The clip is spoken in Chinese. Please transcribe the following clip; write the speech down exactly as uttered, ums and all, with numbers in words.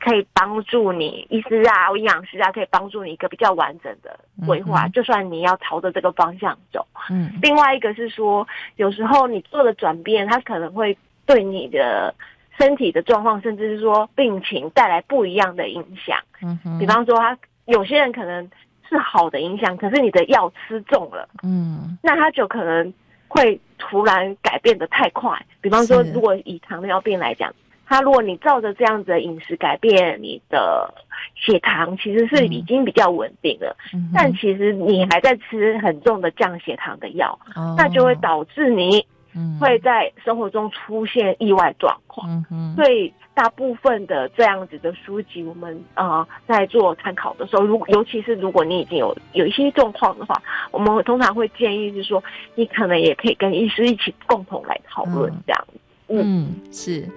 可以帮助你医师啊、营养师啊，可以帮助你一个比较完整的规划，嗯、就算你要朝着这个方向走。嗯，另外一个是说，有时候你做的转变，它可能会对你的身体的状况，甚至是说病情带来不一样的影响。嗯哼，比方说他有些人可能是好的影响，可是你的药吃重了，嗯，那他就可能会突然改变得太快。比方说，如果以糖尿病来讲，他如果你照着这样子的饮食改变，你的血糖其实是已经比较稳定了，嗯、但其实你还在吃很重的降血糖的药，哦、那就会导致你会在生活中出现意外状况。嗯哼，所以大部分的这样子的书籍，我们呃在做参考的时候，如尤其是如果你已经有有一些状况的话，我们通常会建议是说，你可能也可以跟医师一起共同来讨论这样子。 嗯，嗯是。